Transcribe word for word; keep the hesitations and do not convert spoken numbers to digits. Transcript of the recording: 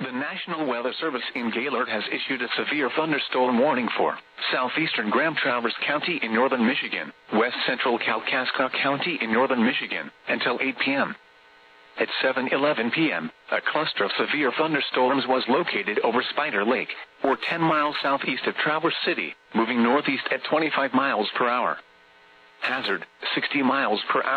The National Weather Service in Gaylord has issued a severe thunderstorm warning for southeastern Grand Traverse County in northern Michigan, west central Kalkaska County in northern Michigan, until eight p.m. At seven eleven p.m., a cluster of severe thunderstorms was located over Spider Lake, or ten miles southeast of Traverse City, moving northeast at twenty-five miles per hour. Hazard, sixty miles per hour.